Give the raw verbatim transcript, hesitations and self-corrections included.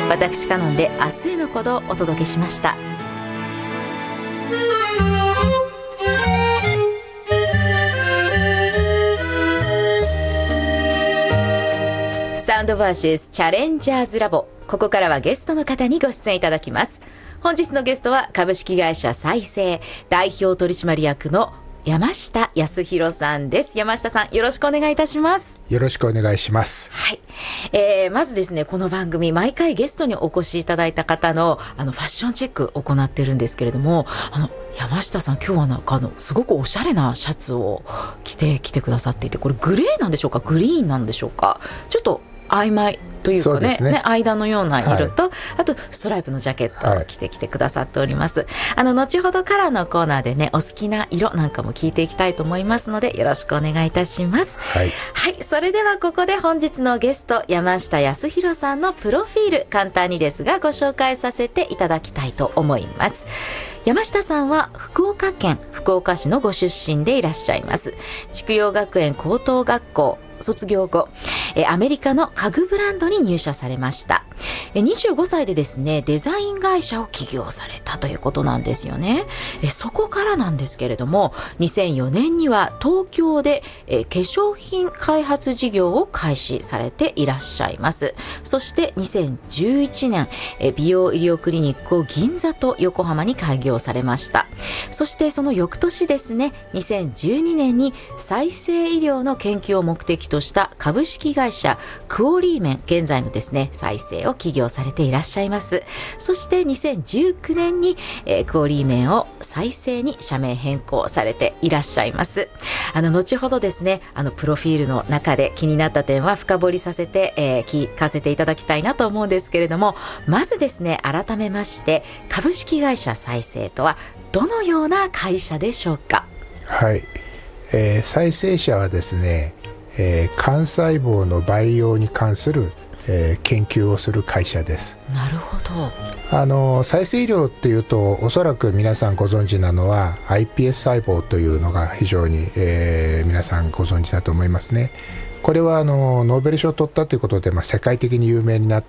私カノンで明日への鼓動をお届けしました。サウンドバーシスチャレンジャーズラボ、ここからはゲストの方にご出演いただきます。本日のゲストは株式会社再生代表取締役の山下康弘さんです。山下さん、よろしくお願いいたします。 よろしくお願いします。 はい、えー、まずですね、この番組毎回ゲストにお越しいただいた方のあのファッションチェックを行ってるんですけれども、あの山下さん、今日はなんかあのすごくおしゃれなシャツを着てきてくださっていて、これグレーなんでしょうか、グリーンなんでしょうか、ちょっと曖昧というか ね, ね, ね間のような色と、はい、あとストライプのジャケットを着てきてくださっております、はい、あの後ほどからのコーナーでね、お好きな色なんかも聞いていきたいと思いますので、よろしくお願いいたします。 はい、 はい、それではここで本日のゲスト山下康弘さんのプロフィール、簡単にですがご紹介させていただきたいと思います。山下さんは福岡県福岡市のご出身でいらっしゃいます。筑陽学園高等学校卒業後、アメリカの家具ブランドに入社されました。にじゅうごさいでですね、デザイン会社を起業されたということなんですよね。そこからなんですけれども、にせんよねんには東京で化粧品開発事業を開始されていらっしゃいます。そしてにせんじゅういちねん、美容医療クリニックを銀座と横浜に開業されました。そしてその翌年ですね、にせんじゅうにねんに再生医療の研究を目的とした株式会社クオリーメン、現在のですね再生を起業されていらっしゃいます。そしてにせんじゅうきゅうねんに、えー、クオリーメンを再生に社名変更されていらっしゃいます。あの後ほどですね、あのプロフィールの中で気になった点は深掘りさせて、えー、聞かせていただきたいなと思うんですけれども、まずですね、改めまして株式会社再生とはどのような会社でしょうか。 はい、えー、再生社はですね、えー、幹細胞の培養に関する、えー、研究をする会社です。 なるほど。 あの再生医療っていうと、おそらく皆さんご存知なのは アイピーエス 細胞というのが非常に、えー、皆さんご存知だと思いますね。これはあのノーベル賞を取ったということで、まあ、世界的に有名になっ